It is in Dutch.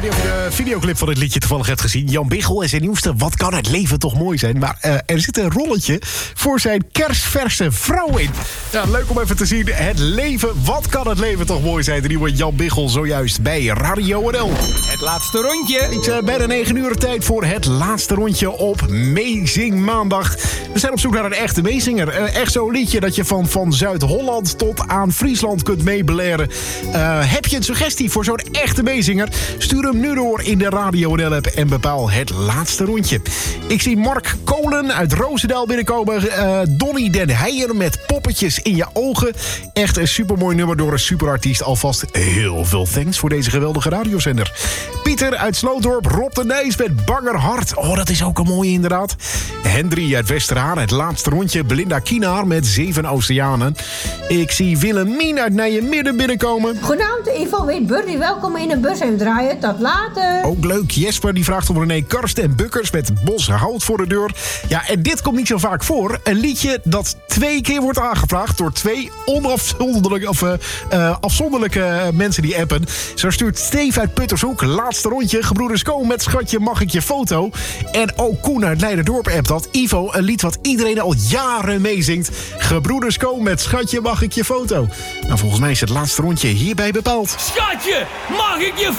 De videoclip van dit liedje toevallig hebt gezien. Jan Biggel en zijn nieuwste Wat kan het leven toch mooi zijn. Maar er zit een rolletje voor zijn kerstverse vrouw in. Ja, leuk om even te zien. Het leven, wat kan het leven toch mooi zijn. De nieuwe Jan Biggel zojuist bij Radio NL. Het laatste rondje. Iets bijna 9 uur tijd voor het laatste rondje op Meezing Maandag. We zijn op zoek naar een echte meezinger. Echt zo'n liedje dat je van Zuid-Holland tot aan Friesland kunt meebeleren. Heb je een suggestie voor zo'n echte meezinger? Stuur hem nu door in de Radio NL-app en bepaal het laatste rondje. Ik zie Mark Kolen uit Roosendaal binnenkomen. Donny den Heijer met Poppetjes in je ogen. Echt een supermooi nummer door een superartiest. Alvast heel veel thanks voor deze geweldige radiozender. Pieter uit Slootdorp, Rob de Nijs met Banger Hart. Oh, dat is ook een mooie inderdaad. Hendry uit Westerhaan, het laatste rondje. Belinda Kienaar met 7 Oceanen. Ik zie Willemien uit Nijmegen binnenkomen. Goedenavond, Ivo, weet Burry, welkom in de bus en draaien. Tot later. Ook leuk, Jesper die vraagt om René Karst en Bukkers met Bos Hout voor de deur. Ja, en dit komt niet zo vaak voor. Een liedje dat 2 keer wordt aangevraagd door 2 afzonderlijke mensen die appen. Zo stuurt Steve uit Puttershoek, laatste rondje. Gebroeders Ko met Schatje mag ik je foto. En ook Koen uit Leiderdorp appt dat. Ivo, een lied wat iedereen al jaren meezingt. Gebroeders Ko met Schatje mag ik je foto. Nou, volgens mij is het laatste rondje hierbij bepaald. Schatje, mag ik je